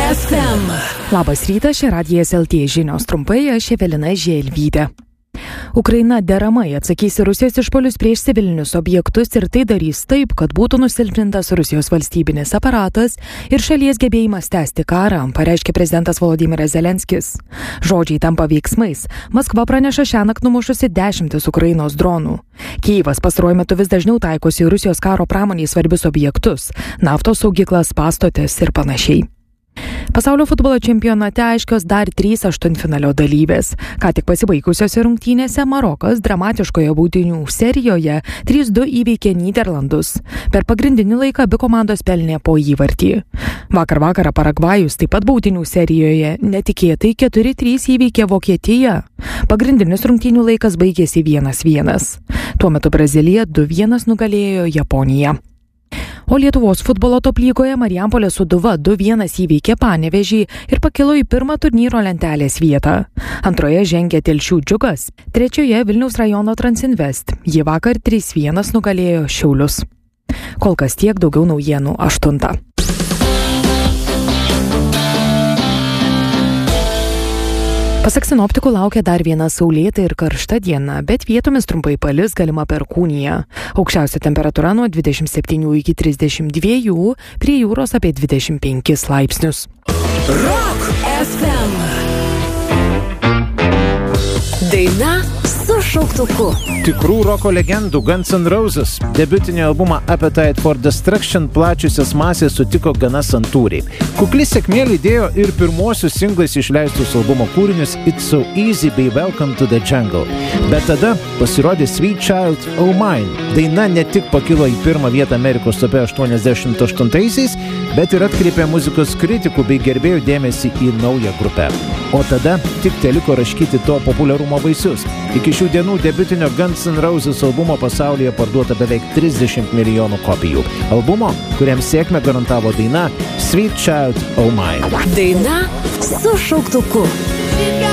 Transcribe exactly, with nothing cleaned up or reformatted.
ef em. Labas rytas, čia Radijas el tė žinios trumpai, aš Evelina Želvytė. Ukraina deramai atsakys į Rusijos išpuolius prieš civilinius objektus ir tai darys taip, kad būtų nusilpnintas Rusijos valstybinis aparatas ir šalies gebėjimas tęsti karą, pareiškė prezidentas Volodymyras Zelenskis. Žodžiai tampa veiksmais. Maskva praneša šiąnakt numušusi dešimtis Ukrainos dronų. Kijevas pastaruoju metu vis dažniau taikosi į Rusijos karo pramoniai svarbius objektus – naftos saugyklas, pastotės ir panašiai. Pasaulio futbolo čempionate aiškios dar trys aštuntfinalio dalyvės. Ką tik pasibaigusiose rungtynėse Marokas dramatiškoje baudinių serijoje trys du įveikė Nyderlandus. Per pagrindinį laiką abi komandos pelnė po įvartį. Vakar vakarą Paragvajus taip pat baudinių serijoje netikėtai keturi trys įveikė Vokietiją. Pagrindinis rungtynių laikas baigėsi vienas vienas. Tuo metu Brazilija du vienas nugalėjo Japoniją. O Lietuvos futbolo top lygoje Marijampolės Sūduva du vienas įveikė Panevėžį ir pakilo į pirmą turnyro lentelės vietą. Antroje žengė Telšių Džiugas, trečioje Vilniaus rajono Transinvest. Ji vakar trys vienas nugalėjo Šiaulius. Kol kas tiek, daugiau naujienų aštuntą. Pasak sinoptikų laukia dar viena saulėta ir karšta diena, bet vietomis trumpai palis, galima perkūnija. Aukščiausia temperatūra nuo dvidešimt septynių iki trisdešimt dviejų, prie jūros apie dvidešimt penkis laipsnius. Rock ef em. Daina su šauktuku. Tikrų roko legendų Guns N' Roses debiutinį albumą Appetite for Destruction plačiusias masės sutiko gana santūriai. Kukli sėkmė lydėjo ir pirmosius singlais išleistus albumo kūrinius It's So Easy bei Welcome to the Jungle. Bet tada pasirodė Sweet Child O' Mine. Daina ne tik pakilo į pirmą vietą Amerikos tope aštuoniasdešimt aštuntaisiais, bet ir atkreipė muzikos kritikų bei gerbėjų dėmesį į naują grupę. O tada tik teliko raškyti to populiarumo vaisius. Iki šių dienų debiutinio Guns N' Roses albumo pasaulyje parduota beveik trisdešimt milijonų kopijų. Albumo, kuriam sėkmę garantavo daina Sweet Child O' Mine. Daina su šauktuku.